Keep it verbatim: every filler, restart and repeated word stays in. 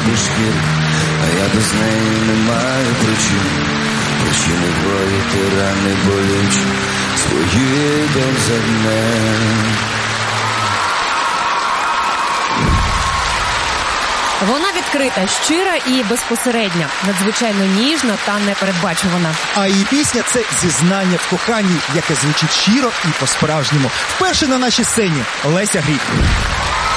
без шкір, а я без неї не маю причин. Причини двоїти рани болючі, свої день за днем. Вона відкрита, щира і безпосередня, надзвичайно ніжна та непередбачувана. А її пісня – це зізнання в коханні, яке звучить щиро і по-справжньому. Вперше на нашій сцені Леся Гріх.